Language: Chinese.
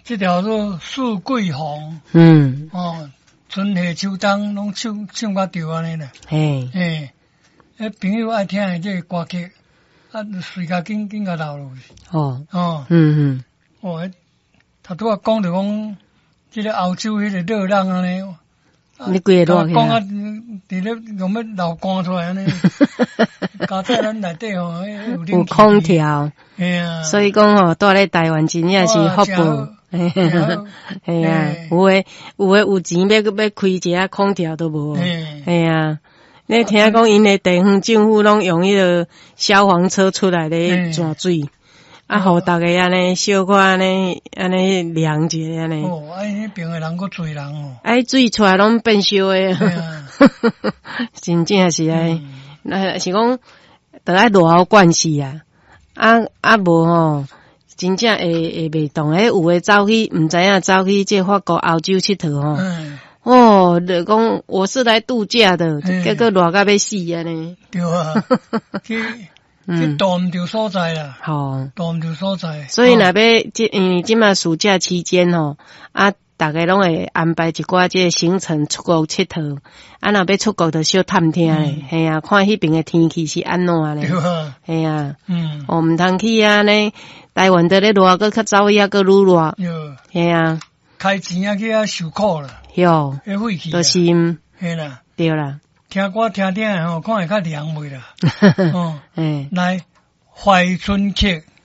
这条做四季红，哦，春夏秋冬拢唱甲对安尼啦。 嘿， 朋友爱听的这个歌曲，随甲紧甲留落去。 哦， 他拄仔讲着讲，这个欧洲迄个热浪安尼。 你规个热起讲伫咧用要流汗出来安尼，加在咱内底吼， 有空调，所以讲吼，住咧台湾真正是福报。嘿啊，有诶有钱要开一下空调都无。嘿啊，你听讲因诶地方政府拢用迄个消防车出来咧转水。互大家安尼小可安尼凉一下安尼。 迄边诶人搁侪人哦。 水出来拢变烧诶。真正是爱，那是讲，得爱热好惯势啊。无吼，真正会袂动诶。有诶走去，毋知影走去这法国、欧洲佚佗吼。就讲我是来度假的，结果热甲要死安尼。 对啊。去躲毋着所在啦，躲毋着所在。 所以若要即马暑假期间吼，大家拢会安排一寡这个行程出国佚佗。若要出国就小探听咧，嘿啊，看迄边的天气是安怎咧，嘿啊，毋通去啊呢，台湾在咧热，搁较走去搁愈热，嘿啊， 开钱啊去受苦啦， 哟， 费气， 就是， 嘿啦， 对啦。 听歌听听吼，看会较凉袂啦。来，怀春曲。